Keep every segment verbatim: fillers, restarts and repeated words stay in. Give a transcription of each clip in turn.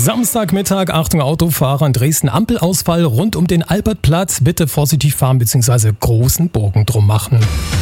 Samstagmittag, Achtung Autofahrer in Dresden, Ampelausfall rund um den Albertplatz. Bitte vorsichtig fahren bzw. großen Bogen drum machen.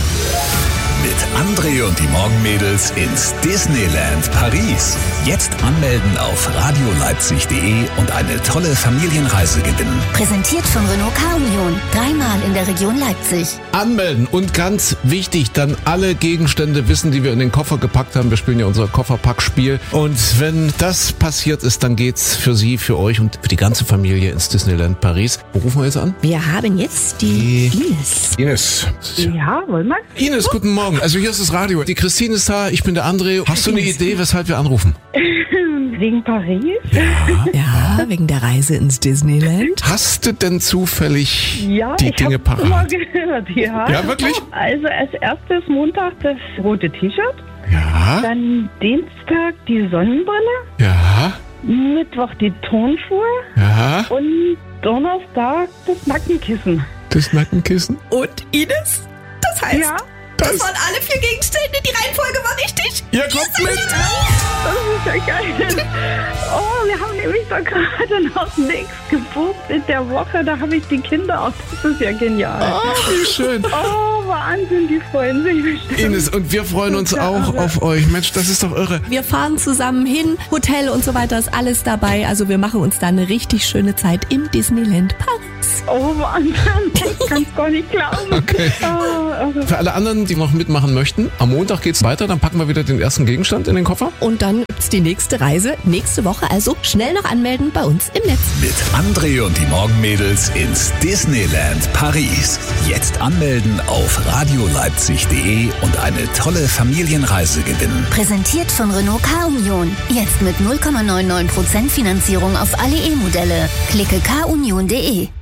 Mit André und die Morgenmädels ins Disneyland Paris. Jetzt anmelden auf radioleipzig punkt de und eine tolle Familienreise gewinnen. Präsentiert von Renault Car-Union. Dreimal in der Region Leipzig. Anmelden und ganz wichtig, dann alle Gegenstände wissen, die wir in den Koffer gepackt haben. Wir spielen ja unser Kofferpackspiel. Und wenn das passiert ist, dann geht's für Sie, für euch und für die ganze Familie ins Disneyland Paris. Wo rufen wir jetzt an? Wir haben jetzt die, die Ines. Ines. Ja, wollen wir? Ines, guten Morgen. Also hier ist das Radio. Die Christine ist da, ich bin der André. Hast du eine Idee, weshalb wir anrufen? Wegen Paris? Ja. Ja, wegen der Reise ins Disneyland. Hast du denn zufällig Ja, die ich Dinge hab's parat? immer gehört, ja. Ja, wirklich? Also als erstes Montag das rote T-Shirt, Ja, dann Dienstag die Sonnenbrille, ja, Mittwoch die Turnschuhe ja. und Donnerstag das Nackenkissen. Das Nackenkissen? Und Ines? Das heißt, Ja, das waren alle vier Gegenstände. Die Reihenfolge war richtig. Ihr kommt mit! das ist ja geil. Oh, wir haben nämlich da gerade noch nichts gebucht in der Woche. Da habe ich die Kinder auch. Das ist ja genial. Oh, wie schön. Oh, Wahnsinn, die freuen sich bestimmt. Ines, und wir freuen uns Ja, auch aber- auf euch. Mensch, das ist doch irre. Wir fahren zusammen hin, Hotel und so weiter ist alles dabei. Also wir machen uns da eine richtig schöne Zeit im Disneyland Paris. Oh, Wahnsinn. Ich kann es gar nicht glauben. Okay. Oh, also, Für alle anderen, die noch mitmachen möchten, am Montag geht's weiter, dann packen wir wieder den ersten Gegenstand in den Koffer. Und dann gibt's die nächste Reise nächste Woche. Also schnell noch anmelden bei uns im Netz. Mit André und die Morgenmädels ins Disneyland Paris. Jetzt anmelden auf radioleipzig punkt de und eine tolle Familienreise gewinnen. Präsentiert von Renault Car-Union. Jetzt mit null Komma neunundneunzig Prozent Finanzierung auf alle E-Modelle. Klicke car union punkt de.